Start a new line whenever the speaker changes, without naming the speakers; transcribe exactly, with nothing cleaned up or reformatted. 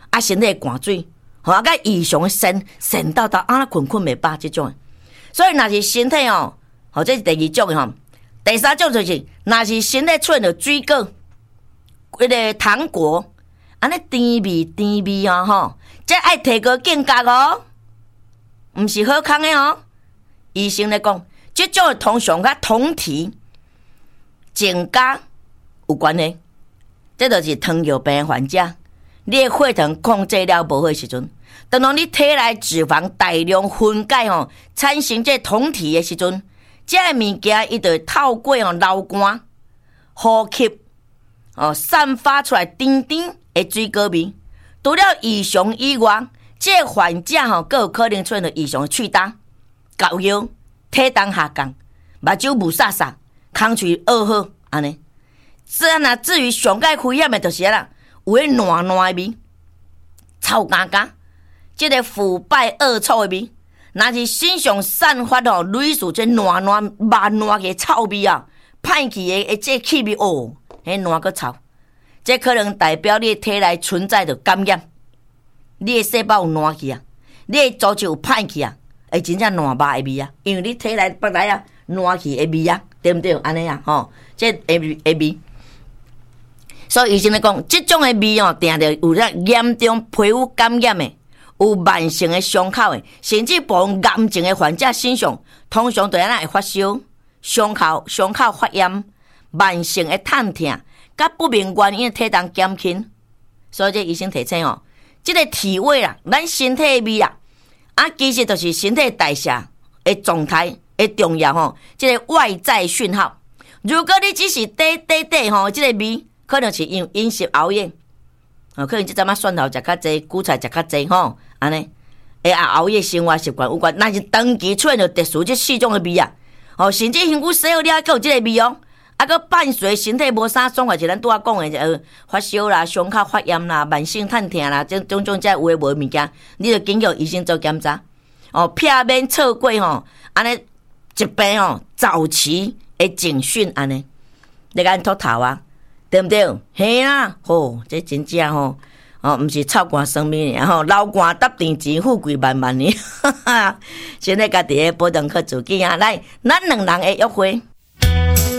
啊身体寒水，吼啊甲异常神神叨叨啊困困袂饱即种的。所以若是身体哦，吼这是第二种的吼。第三种就是，若是身体出现着水果，迄个糖果，安尼甜味甜味哦吼，这爱提高警觉哦，毋是好康的哦。医生来讲，这种的通常甲酮体增加有关系。这就是糖尿病患者，你的血糖控制了无好的时阵，当当你体内脂肪大量分解吼，产生这酮体的时阵，这个物件伊就会透过哦流汗、呼吸哦散发出来甜甜的水果味。除了异常以外，这个患者吼更有可能出现异常的喙焦、高腰、体重下降、目睭雾煞煞、空喙恶好安尼。这那至于上界危险的就是啦，有迄烂烂的味、臭干干，这个腐败恶臭的味。若是身上散发吼类似这烂烂蛮烂的臭味啊，歹去的这气味哦，迄烂个臭，这可能代表你的体内存在着感染，你的细胞有烂去啊，你的组织有歹去啊，会真正烂肉的味啊，因为你体内本来啊烂去的味啊，对不对？安尼啊，吼，这会会味。所以医生来讲，这种的味哦，定着有咧严重皮肤感染的。有慢性的伤口的，甚至部分癌症的患者身上，通常都会发烧、伤口伤口发炎、慢性的疼痛，甲不明原因的体重减轻。所以这医生提醒哦，这个体味啦，咱身体的味啊，啊，其实就是身体代谢的状态的重要吼。这个外在讯号，如果你只是短短短吼，这个味可能是因饮食熬夜。哦，可能即阵仔蒜头食较济，韭菜食较济吼，安尼，诶啊，熬夜生活习惯有关。那是长期出现着特殊这四种的味啊，哦，甚至身躯洗好了，还有这个味哦，啊，佮伴随身体无啥爽快，就咱拄仔讲的，呃，发烧啦、伤口发炎啦、慢性疼痛啦，这种种这有诶无诶物件，你着经过医生做检查，哦，避免错过吼，安尼疾病哦早期诶警讯安尼，你甲咱秃头啊。对不对？嘿啦，吼，这真正吼，哦，毋是臭汗生命尔吼，流汗搭电钱，富贵万万年，哈哈，现在家己诶保重好自己啊！来，咱两人诶约会。